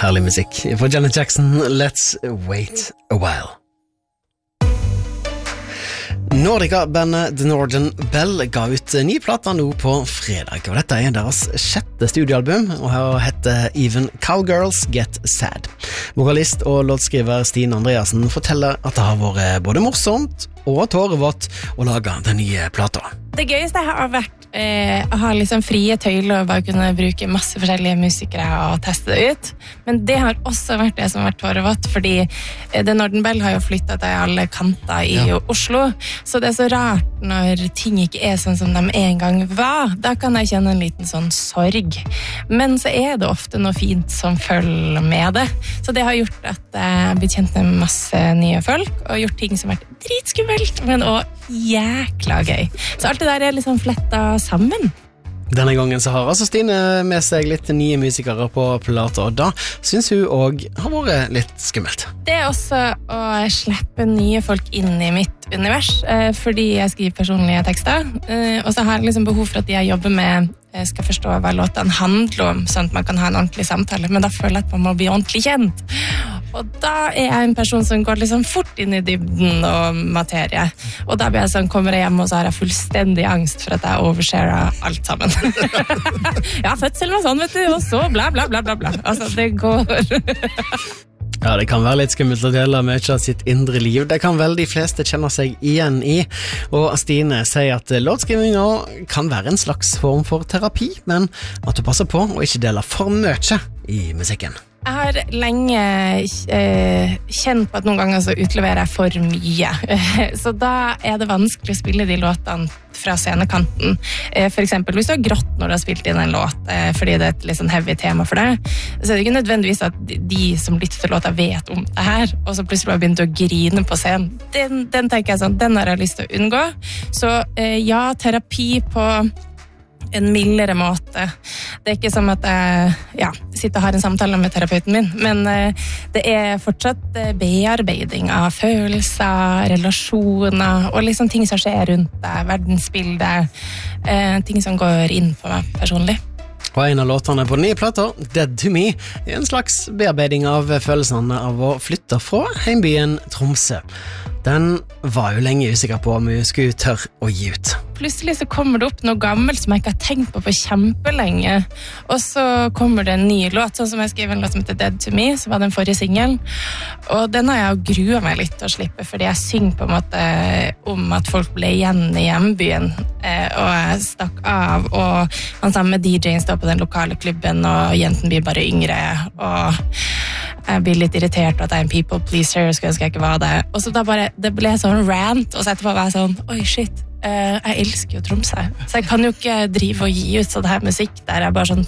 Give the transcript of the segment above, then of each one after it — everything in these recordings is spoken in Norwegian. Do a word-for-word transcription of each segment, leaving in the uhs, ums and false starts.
herlig musikk fra Janet Jackson, Let's Wait a While. Nordica-bandet The Northern Bell ga ut ny plata nå på fredag, og dette er deres sjette studioalbum, og her heter Even Cowgirls Get Sad. Vokalist og låtskriver Stine Andreassen forteller at det har vært både morsomt og tårevått å lage den nye plata. Det gøyeste har vært eh, å ha liksom frie tøyler og bare kunne bruke masse forskjellige musikere og teste det ut. Men det har også vært det som har vært tårevått, fordi eh, The Northern Bell har jo flyttet til alle kanter i ja. Oslo, så det er så rart når ting ikke er sånn som de en gang var. Da kan jeg kjenne en liten sånn sorg. Men så er det ofte noe fint som følger med det. Så det har gjort at jeg har blitt kjent med masse nye folk, og gjort ting som har vært dritskummelt, men også jækla gøy. Så alt det der er liksom fletta sammen. Denne gangen så har altså Stine med seg litt nye musikere på plata, og da synes hun også har vært litt skummelt. Det er også å slippe nye folk inn i mitt univers, fordi jeg skriver personlige tekster, og så har jeg liksom behov for at de jeg jobber med skal forstå hva låtene handler om, sånn at man kan ha en ordentlig samtale, men da føler jeg at man må bli ordentlig kjent. Og da er jeg en person som går liksom fort inn i dybden og materie. Og da blir jeg sånn, kommer jeg hjem og så har jeg fullstendig angst for at jeg oversharer alt sammen. Ja, fødsel var sånn, vet du, og så bla bla bla bla bla. Altså, det går. Ja, det kan være litt skummelt å dele mye av sitt indre liv. Det kan vel de fleste kjenne seg igjen i. Og Stine sier at låtskrivingen kan være en slags form for terapi, men at du passer på å ikke dele for mye i musikken. Jeg har lenge eh, kjent på at noen ganger så utleverer jeg for mye. Så da er det vanskelig å spille de låtene fra scenekanten. Eh, for eksempel hvis du har grått når du har spilt inn en låt, eh, fordi det er et litt sånn heavy tema for deg, så er det ikke nødvendigvis at de som lytter til låta vet om det her, og så plutselig har begynt å grine på scenen. Den, den tenker jeg sånn, den har jeg lyst til å unngå. Så eh, ja, terapi på en mildere måte. Det er ikke som at jeg ja, sitter og har en samtale med terapeuten min, men eh, det er fortsatt eh, bearbeiding av følelser, relasjoner, og liksom ting som skjer rundt deg, verdensbildet, eh, ting som går inn på meg personlig. Og en av låtene på den nye plata, Dead to Me, er en slags bearbeiding av følelsene av å flytte fra heimbyen Tromsø. Den var jo lenge usikker på om hun skulle tørre å gi ut. Plutselig så kommer det opp noe gammelt som jeg ikke har tenkt på på kjempelenge, og så kommer det en ny låt, sånn som jeg skrev en låt som heter Dead to Me, som var den forrige singelen, og den har jeg jo gruet meg litt til å slippe, fordi jeg synger på en måte om at folk ble igjen i hjembyen, og jeg stakk av, og han sammen med D J-en står på den lokale klubben, og jenten blir bare yngre, og jeg blir litt irritert at jeg er en people pleaser, skulle ønske jeg ikke var det, og så da bare, det ble sånn rant, og så etterpå var jeg sånn, oi shit, Uh, jeg elsker jo Tromsø, så jeg kan jo ikke drive og gi ut sånn her musikk der jeg bare sånn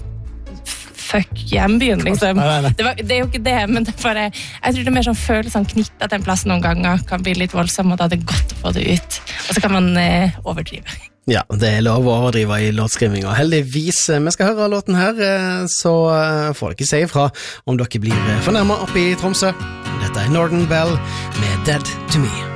fuck hjembyen, liksom. Det, var, det er jo ikke det, men det er bare, jeg tror det er mer sånn følelsen knyttet til en plass noen ganger kan bli litt voldsom, og da er det godt å få det ut, og så kan man uh, overdrive. Ja, det er lov å overdrive i låtskrivinga. Heldigvis, vi skal høre låten her, så får dere ikke si ifra om dere blir fornærmet oppe i Tromsø. Dette er Northern Bell med Dead to Me.